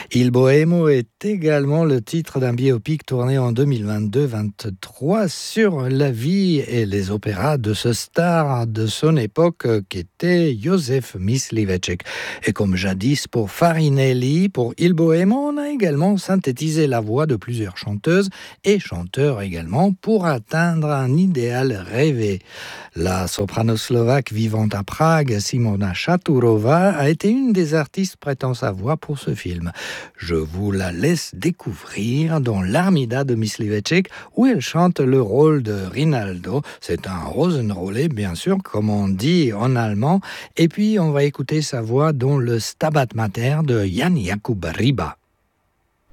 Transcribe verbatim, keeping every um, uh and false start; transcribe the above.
Il Bohemo est également le titre d'un biopic tourné en deux mille vingt-deux vingt-trois sur la vie et les opéras de ce star de son époque qu'était Józef Mysliveček. Et comme jadis pour Farinelli, pour Il Bohemo, on a également synthétisé la voix de plusieurs chanteuses et chanteurs également pour atteindre un idéal rêvé. La soprano slovaque vivant à Prague, Simona Chaturova, a été une des artistes prêtant sa voix pour ce film. Je vous la laisse découvrir dans l'Armida de Mysliveček où elle chante le rôle de Rinaldo. C'est un Rosenrolle, bien sûr, comme on dit en allemand. Et puis, on va écouter sa voix dans le Stabat Mater de Jan Jakub Ryba.